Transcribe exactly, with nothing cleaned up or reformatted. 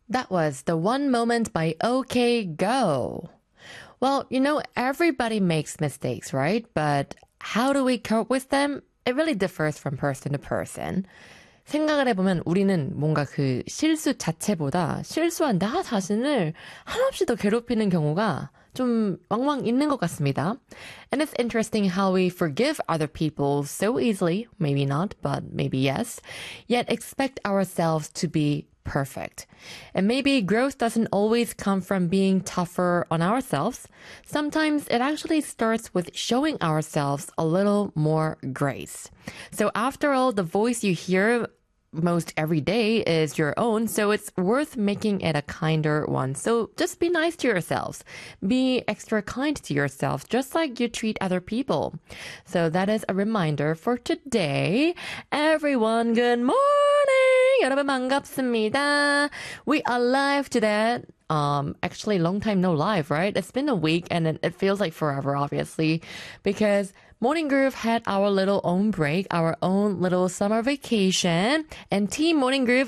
That was The One Moment by OK Go. Well, you know, everybody makes mistakes, right? But how do we cope with them? It really differs from person to person. 생각을 해보면 우리는 뭔가 그 실수 자체보다 실수한 나 자신을 한없이 더 괴롭히는 경우가 좀 왕왕 있는 것 같습니다. And it's interesting how we forgive other people so easily, maybe not, but maybe yes, yet expect ourselves to be perfect. And maybe growth doesn't always come from being tougher on ourselves. Sometimes it actually starts with showing ourselves a little more grace. So after all, the voice you hear most every day is your own, so it's worth making it a kinder one. So just be nice to yourselves. Be extra kind to yourself, just like you treat other people. So that is a reminder for today. Everyone, good morning! 여러분 반갑습니다. We are live today. Um, actually, long time no live, right? It's been a week and it, it feels like forever, obviously, because Morning Groove had our little own break, our own little summer vacation, and Team Morning Groove